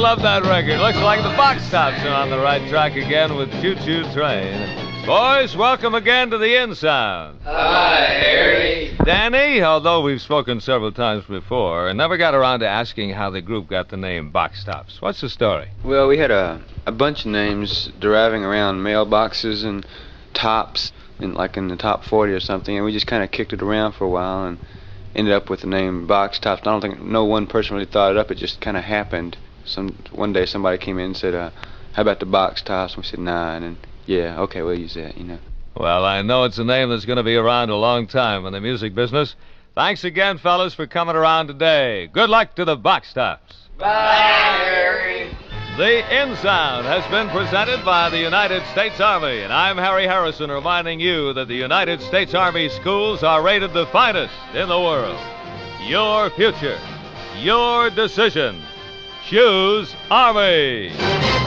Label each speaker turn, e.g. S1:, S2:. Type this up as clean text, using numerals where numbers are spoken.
S1: love that record. Looks like the Box Tops are on the right track again with Choo Choo Train. Boys, welcome again to the In Sound.
S2: Hi, Harry.
S1: Danny, although we've spoken several times before, I never got around to asking how the group got the name Box Tops. What's the story?
S3: Well, we had a bunch of names deriving around mailboxes and tops, in the top 40 or something, and we just kind of kicked it around for a while and ended up with the name Box Tops. I don't think no one person really thought it up. It just kind of happened. One day somebody came in and said, how about the Box Tops? And we said, nah, and then, yeah, okay, we'll use that,
S1: Well, I know it's a name that's going to be around a long time in the music business. Thanks again, fellas, for coming around today. Good luck to the Box Tops.
S2: Bye, Harry.
S1: The In Sound has been presented by the United States Army, and I'm Harry Harrison reminding you that the United States Army schools are rated the finest in the world. Your future, your decision. Choose Army.